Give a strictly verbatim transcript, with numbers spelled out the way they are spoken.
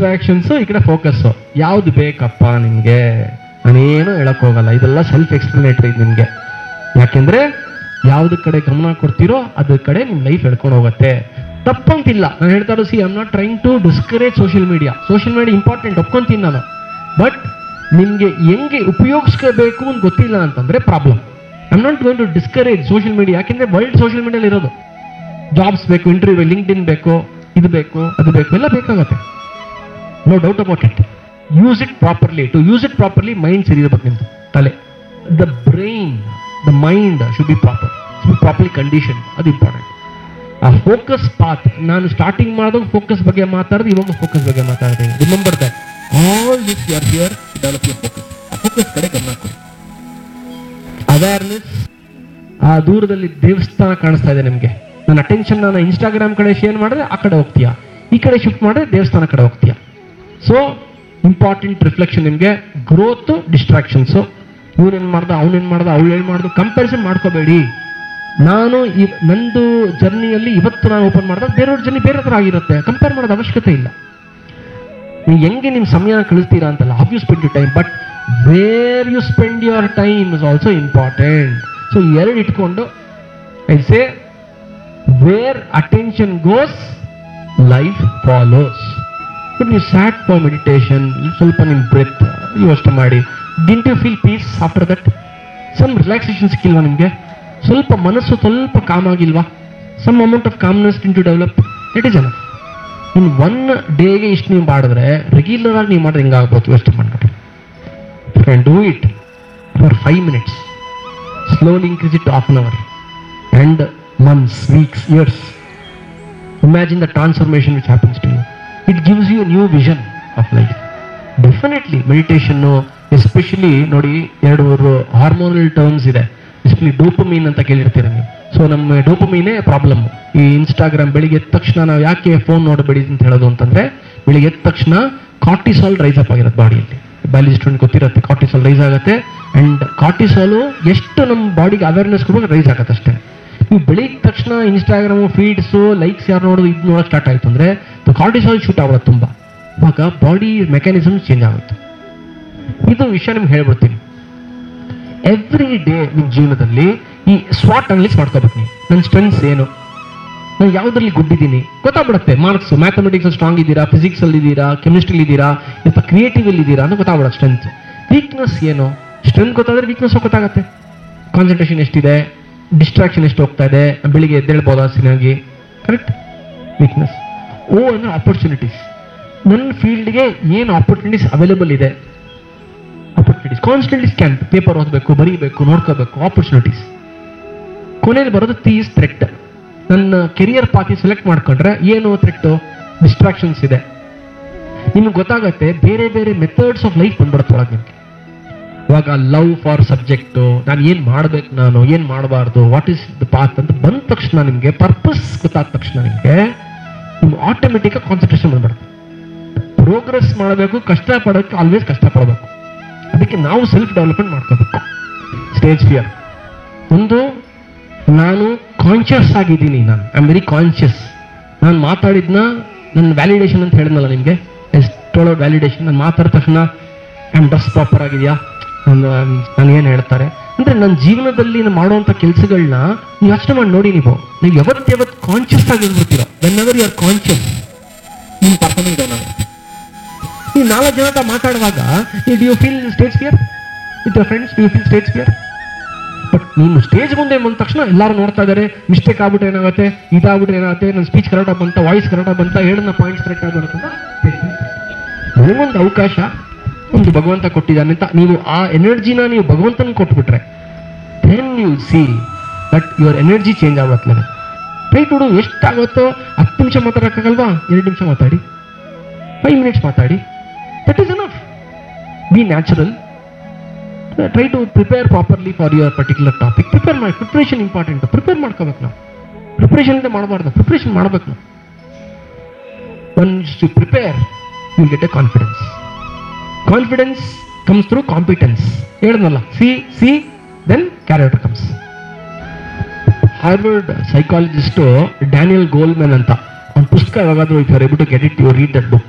Distractions, ಈ ಕಡೆ focus. ಯಾವ್ದು ಬೇಕಪ್ಪ ನಿಮ್ಗೆ? ನಾನೇನು ಹೇಳಕ್ ಹೋಗಲ್ಲ, ಇದೆಲ್ಲ ಸೆಲ್ಫ್ ಎಕ್ಸ್ಪ್ಲನೇಟರಿ ನಿಮ್ಗೆ. ಯಾಕೆಂದ್ರೆ ಯಾವ್ದು ಕಡೆ ಗಮನ ಕೊಡ್ತೀರೋ ಅದ್ರ ಕಡೆ ನಿಮ್ ಲೈಫ್ ಹೇಳ್ಕೊಂಡು ಹೋಗುತ್ತೆ. ತಪ್ಪಂತಿಲ್ಲ ನಾನು ಹೇಳ್ತಾ ಇರೋದು. C I am not trying to discourage social media. Social media important, ಒಪ್ಕೊಂತೀನಿ ನಾನು. ಬಟ್ ನಿಮ್ಗೆ ಹೆಂಗೆ ಉಪಯೋಗಿಸ್ಕೋಬೇಕು ಅಂತ ಗೊತ್ತಿಲ್ಲ ಅಂತಂದ್ರೆ problem. I am not going to discourage social media. ಯಾಕೆಂದ್ರೆ ವರ್ಲ್ಡ್ ಸೋಷಿಯಲ್ ಮೀಡಿಯಾದಲ್ಲಿ ಇರೋದು. ಜಾಬ್ಸ್ ಬೇಕು, ಇಂಟರ್ವ್ಯೂ, ಲಿಂಕ್ಡ್ ಇನ್ ಬೇಕು, ಇದು ಬೇಕು, ಅದು ಬೇಕು, ಎಲ್ಲ ಬೇಕಾಗತ್ತೆ. No doubt about it. Use it properly. To use it properly mind ಸರಿ ಇರ್ಬೇಕು ನಿಮ್ದು, ತಲೆ. The brain, the mind should be proper, should be properly condition. ಅದು ಇಂಪಾರ್ಟೆಂಟ್. ಆ ಫೋಕಸ್ ಪಾತ್, ನಾನು ಸ್ಟಾರ್ಟಿಂಗ್ ಮಾಡಿದಾಗ ಫೋಕಸ್ ಬಗ್ಗೆ ಮಾತಾಡಿದ್ರೆ, ಇವಾಗ ಫೋಕಸ್ ಬಗ್ಗೆ ಮಾತಾಡ್ತೀನಿ. Remember that all this you are here to develop your focus. ಆ ಫೋಕಸ್ ಕಡೆ ಗಮನ ಕೊಡಿ. ಅವೇರ್ನೆಸ್. ಆ ದೂರದಲ್ಲಿ ದೇವಸ್ಥಾನ ಕಾಣಿಸ್ತಾ ಇದೆ ನಿಮಗೆ. ನನ್ನ ಅಟೆನ್ಷನ್ ನಾನು ಇನ್ಸ್ಟಾಗ್ರಾಮ್ ಕಡೆ ಶೇರ್ ಮಾಡಿದ್ರೆ ಆ ಕಡೆ ಹೋಗ್ತೀಯಾ, ಈ ಕಡೆ ಶಿಫ್ಟ್ ಮಾಡಿದ್ರೆ ದೇವಸ್ಥಾನ ಕಡೆ ಹೋಗ್ತೀಯಾ. ಸೊ ಇಂಪಾರ್ಟೆಂಟ್ ರಿಫ್ಲೆಕ್ಷನ್ ನಿಮಗೆ. ಗ್ರೋತ್, ಡಿಸ್ಟ್ರಾಕ್ಷನ್ಸು. ಇವನೇನ್ ಮಾಡ್ದ, ಅವನೇನ್ ಮಾಡ್ದ, ಅವಳು ಏನ್ ಮಾಡ್ದು, ಕಂಪ್ಯಾರಿಸನ್ ಮಾಡ್ಕೋಬೇಡಿ. ನಾನು ಈ ನಂದು ಜರ್ನಿಯಲ್ಲಿ ಇವತ್ತು ನಾನು ಓಪನ್ ಮಾಡಿದಾಗ ಬೇರೆಯವ್ರ ಜರ್ನಿ ಬೇರೆ ಥರ ಆಗಿರುತ್ತೆ. ಕಂಪೇರ್ ಮಾಡೋದು ಅವಶ್ಯಕತೆ ಇಲ್ಲ. ನೀವು ಹೆಂಗೆ ನಿಮ್ಮ ಸಮಯನ ಕಳಿಸ್ತೀರಾ ಅಂತಲ್ಲ, how you spend you time, but where you spend your time is also important. So ಎರಡು ಇಟ್ಕೊಂಡು I say wear attention goes life follows. But ನೀವು ಸ್ಯಾಟ್ ಫಾರ್ ಮೆಡಿಟೇಷನ್, ಸ್ವಲ್ಪ ನಿಮ್ಮ ಬ್ರೆತ್ ಯೋಚನೆ ಮಾಡಿ. Didn't you feel piece after that? Some relaxation ಸಿಕ್ಕಿಲ್ವಾ ನಿಮಗೆ? ಸ್ವಲ್ಪ ಮನಸ್ಸು ಸ್ವಲ್ಪ ಕಾಮ್ ಆಗಿಲ್ವಾ? Some amount of calmness didn't you develop? It is enough. In one ಡೇಗೆ ಇಷ್ಟು ನೀವು ಮಾಡಿದ್ರೆ ರೆಗ್ಯುಲರ್ ಆಗಿ ನೀವು ಮಾಡಿದ್ರೆ ಹಿಂಗಾಗ್ಬೋದು. ಯೋಚನೆ ಮಾಡ್ಬಿಟ್ಟು you can do it for five minutes. Slowly increase it half an hour and months, weeks, years. Imagine the transformation which happens to you. It gives you a new vision of life. Definitely meditation, especially ನೋಡಿ ಎರಡು ಮೂರು hormonal terms ಇದೆ. Especially ಡೋಪಮೀನ್ ಅಂತ ಕೇಳಿರ್ತೀರ ನೀವು. So ನಮ್ಮ ಡೋಪಮೀನೇ problem. ಈ Instagram ಬೆಳಿಗ್ಗೆ ಎದ್ದ ತಕ್ಷಣ ನಾವು ಯಾಕೆ ಫೋನ್ ನೋಡಬೇಡಿ ಅಂತ ಹೇಳೋದು ಅಂತಂದ್ರೆ, ಬೆಳಿಗ್ಗೆ ಎದ್ದ ತಕ್ಷಣ ಕಾರ್ಟಿಸಾಲ್ ರೈಸ್ ಅಪ್ ಆಗಿರುತ್ತೆ ಬಾಡಿಯಲ್ಲಿ. ಬಯಾಲಜಿ ಸ್ಟೂಡೆಂಟ್ ಗೊತ್ತಿರುತ್ತೆ, ಕಾರ್ಟಿಸಾಲ್ ರೈಸ್ ಆಗುತ್ತೆ. ಅಂಡ್ ಕಾರ್ಟಿಸಾಲು ಎಷ್ಟು ನಮ್ಮ ಬಾಡಿಗೆ ಅವೇರ್ನೆಸ್ ಕೊಡುವಾಗ ರೈಸ್ ಆಗುತ್ತೆ ಅಷ್ಟೇ. ನೀವು ಬೆಳಿಗ್ಗೆ ತಕ್ಷಣ ಇನ್ಸ್ಟಾಗ್ರಾಮು ಫೀಡ್ಸು ಲೈಕ್ಸ್ ಯಾರು ನೋಡೋದು ಇದು ನೋಡೋಕೆ ಸ್ಟಾರ್ಟ್ ಆಯಿತು ಅಂದರೆ ಕಾರ್ಟಿಸಾಲ್ ಶೂಟ್ ಆಗೋದು ತುಂಬ. ಇವಾಗ ಬಾಡಿ ಮೆಕ್ಯಾನಿಸಮ್ ಚೇಂಜ್ ಆಗುತ್ತೆ. ಇದು ವಿಷಯ ನಿಮ್ಗೆ ಹೇಳ್ಬಿಡ್ತೀನಿ. ಎವ್ರಿ ಡೇ ನಿಮ್ಮ ಜೀವನದಲ್ಲಿ ಈ ಸ್ವಾಟ್ ಅನಲೈಸ್ ಮಾಡ್ಕೋಬೇಕು ನೀವು. ನನ್ನ ಸ್ಟ್ರೆಂತ್ಸ್ ಏನು, ನಾನು ಯಾವುದ್ರಲ್ಲಿ ಗುಡ್ಡಿದ್ದೀನಿ ಗೊತ್ತಾಗ್ಬಿಡುತ್ತೆ. ಮಾರ್ಕ್ಸ್, ಮ್ಯಾಥಮೆಟಿಕ್ಸ್ ಸ್ಟ್ರಾಂಗ್ ಇದ್ದೀರಾ, ಫಿಸಿಕ್ಸ್ ಅಲ್ಲಿ ಇದ್ದೀರಾ, ಕೆಮಿಸ್ಟ್ರಿಲಿ ಇದ್ದೀರಾ, ಅಥವಾ ಕ್ರಿಯೇಟಿವ್ ಅಲ್ಲಿ ಇದ್ದೀರಾ ಅಂತ ಗೊತ್ತಾಗ್ಬಿಡುತ್ತೆ. ಸ್ಟ್ರೆಂತ್, ವೀಕ್ನೆಸ್ ಏನು. ಸ್ಟ್ರೆಂತ್ ಗೊತ್ತಾದ್ರೆ ವೀಕ್ನೆಸ್ ಗೊತ್ತಾಗುತ್ತೆ. ಕಾನ್ಸಂಟ್ರೇಷನ್ ಎಷ್ಟಿದೆ, ಡಿಸ್ಟ್ರಾಕ್ಷನ್ ಎಷ್ಟು ಹೋಗ್ತಾ ಇದೆ, ಬೆಳಿಗ್ಗೆ ಎದ್ದೇಳ್ಬೋದಾ ಸರಿಯಾಗಿ, ಕರೆಕ್ಟ್. ವೀಕ್ನೆಸ್. ಓ ಅಂದ್ರೆ ಆಪರ್ಚುನಿಟೀಸ್. ನನ್ನ ಫೀಲ್ಡ್ಗೆ ಏನು ಆಪರ್ಚುನಿಟೀಸ್ ಅವೈಲೇಬಲ್ ಇದೆ. ಆಪರ್ಚುನಿಟೀಸ್ ಕಾನ್ಸ್ಟೆಂಟ್ಲಿ ಸ್ಕ್ಯಾನ್, ಪೇಪರ್ ಓದಬೇಕು, ಬರೀಬೇಕು, ನೋಡ್ಕೋಬೇಕು. ಆಪರ್ಚುನಿಟೀಸ್. ಕೊನೆಯಲ್ಲಿ ಬರೋದು ಟಿ ಇಸ್ ಥ್ರೆಟ್. ನನ್ನ ಕೆರಿಯರ್ ಪಾತಿ ಸೆಲೆಕ್ಟ್ ಮಾಡ್ಕೊಂಡ್ರೆ ಏನು ಥ್ರೆಟ್ಟು, ಡಿಸ್ಟ್ರಾಕ್ಷನ್ಸ್ ಇದೆ. ನಿಮ್ಗೆ ಗೊತ್ತಾಗತ್ತೆ ಬೇರೆ ಬೇರೆ ಮೆಥಡ್ಸ್ ಆಫ್ ಲೈಫ್ ಬಂದ್ಬಿಡುತ್ತೆ ಒಳಗೆ ನಿಮಗೆ. ಇವಾಗ ಲವ್ ಫಾರ್ ಸಬ್ಜೆಕ್ಟು, ನಾನು ಏನು ಮಾಡ್ಬೇಕು, ನಾನು ಏನು ಮಾಡಬಾರ್ದು, ವಾಟ್ ಈಸ್ ದ ಪಾತ್ ಅಂತ ಬಂದ ತಕ್ಷಣ ನಿಮಗೆ ಪರ್ಪಸ್ ಗೊತ್ತಾದ ತಕ್ಷಣ ನಿಮಗೆ ನಿಮ್ಗೆ ಆಟೋಮೆಟಿಕ್ ಕಾನ್ಸಂಟ್ರೇಷನ್ ಬಂದ್ಬಿಡುತ್ತೆ. ಪ್ರೋಗ್ರೆಸ್ ಮಾಡಬೇಕು, ಕಷ್ಟಪಡೋಕ್ಕೆ ಆಲ್ವೇಸ್ ಕಷ್ಟಪಡಬೇಕು. ಅದಕ್ಕೆ ನಾವು ಸೆಲ್ಫ್ ಡೆವಲಪ್ಮೆಂಟ್ ಮಾಡ್ಕೋಬೇಕು. ಸ್ಟೇಜ್ ಫಿಯರ್ ಒಂದು, ನಾನು ಕಾನ್ಷಿಯಸ್ ಆಗಿದ್ದೀನಿ, ನಾನು ಐ ಆಮ್ ವೆರಿ ಕಾನ್ಷಿಯಸ್. ನಾನು ಮಾತಾಡಿದ್ನ ನನ್ನ ವ್ಯಾಲಿಡೇಷನ್ ಅಂತ ಹೇಳಿದ್ನಲ್ಲ ನಿಮಗೆ, ಎಷ್ಟೊಳಗೆ ವ್ಯಾಲಿಡೇಷನ್. ನಾನು ಮಾತಾಡಿದ ತಕ್ಷಣ ಐ ಆಮ್ ಡ್ರೆಸ್ ಪ್ರಾಪರ್ ಆಗಿದೆಯಾ, ನಾನು ನಾನು ಏನು ಹೇಳ್ತಾರೆ ಅಂದರೆ ನನ್ನ ಜೀವನದಲ್ಲಿ ನಾನು ಮಾಡುವಂಥ ಕೆಲಸಗಳನ್ನ ನೀವು ಯೋಚನೆ ಮಾಡಿ ನೋಡಿ. ನೀವು ನೀವು ಯಾವತ್ತು ಯಾವತ್ತು conscious ಆಗಿರ್ಬಿಡ್ತೀರೋ, when ever you are conscious, ನಿಮ್ಮ ಪರ್ಫಾರ್ಮೆನ್ಸ್ ಡೌನ್ ಆಗುತ್ತೆ. ನೀವು ನಾಲ್ಕು ಜನ ಹತ್ರ ಮಾತಾಡುವಾಗ do you feel stage fear with your friends? Do you feel stage fear? But ನೀನು ಸ್ಟೇಜ್ ಮುಂದೆ ಬಂದ ತಕ್ಷಣ ಎಲ್ಲರೂ ನೋಡ್ತಾ ಇದ್ದಾರೆ, ಮಿಸ್ಟೇಕ್ ಆಗ್ಬಿಟ್ರೆ ಏನಾಗುತ್ತೆ, ಇದಾಗ್ಬಿಟ್ರೆ ಏನಾಗುತ್ತೆ, ನನ್ನ ಸ್ಪೀಚ್ ಕರೆಕ್ಟಾಗಿ ಬಂತ, ವಾಯ್ಸ್ ಕರೆಕ್ಟಾಗಿ ಬಂತ, ಹೇಳಿದ ಪಾಯಿಂಟ್ಸ್ ಕರೆಕ್ಟಾಗಿ ಬರುತ್ತಂತ ನನಗೊಂದು ಅವಕಾಶ ಒಂದು ಭಗವಂತ ಕೊಟ್ಟಿದ್ದಾನೆ ಅಂತ ನೀವು ಆ ಎನರ್ಜಿನ ನೀವು ಭಗವಂತನ ಕೊಟ್ಬಿಟ್ರೆ then U see that your energy change ಆಗುತ್ತೆ. Try to do. ಎಷ್ಟಾಗುತ್ತೋ ಹತ್ತು ನಿಮಿಷ ಮಾತಾಡೋಕ್ಕಾಗಲ್ವಾ, ಎರಡು ನಿಮಿಷ ಮಾತಾಡಿ, ಫೈವ್ ಮಿನಿಟ್ಸ್ ಮಾತಾಡಿ, that is enough. B natural. Try to prepare properly for your particular topic. Prepare ಮಾಡಿ. Preparation important. ಪ್ರಿಪೇರ್ ಮಾಡ್ಕೋಬೇಕು ನಾವು. ಪ್ರಿಪ್ರೇಷನ್ ಇಂದ ಮಾಡಬಾರ್ದು, ಪ್ರಿಪ್ರೇಷನ್ ಮಾಡಬೇಕು ನಾವು. Once you prepare you get A confidence. Confidence comes through competence. ಹೇಳಿದ್ನಲ್ಲ, C C then character comes. Harvard psychologist Daniel Goleman ಅಂತ, ಒಂದು ಪುಸ್ತಕ ಯಾವಾಗಾದ್ರೂ if you are able to get it, you read that book.